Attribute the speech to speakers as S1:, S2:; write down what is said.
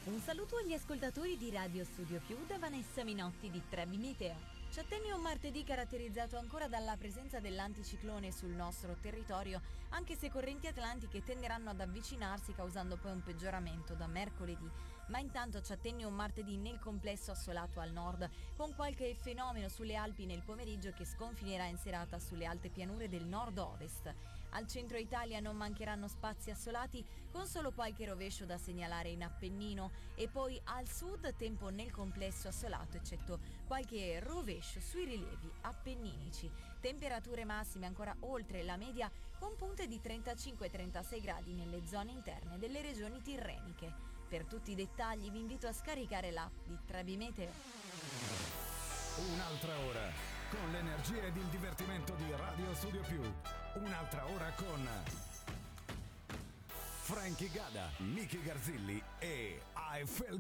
S1: Un saluto agli ascoltatori di Radio Studio Più da Vanessa Minotti di Trebi Meteo. Ci attende un martedì caratterizzato ancora dalla presenza dell'anticiclone sul nostro territorio, anche se correnti atlantiche tenderanno ad avvicinarsi causando poi un peggioramento da mercoledì. Ma intanto ci attende un martedì nel complesso assolato al nord, con qualche fenomeno sulle Alpi nel pomeriggio che sconfinerà in serata sulle alte pianure del nord-ovest. Al centro Italia non mancheranno spazi assolati, con solo qualche rovescio da segnalare in Appennino, e poi al sud tempo nel complesso assolato, eccetto qualche rovescio sui rilievi appenninici. Temperature massime ancora oltre la media, con punte di 35-36 gradi nelle zone interne delle regioni tirreniche. Per tutti i dettagli vi invito a scaricare l'app di Trebi Meteo.
S2: Un'altra ora con l'energia ed il divertimento di Radio Studio Più. Un'altra ora con Frankie Gada, Nicky Garzilli e I Feel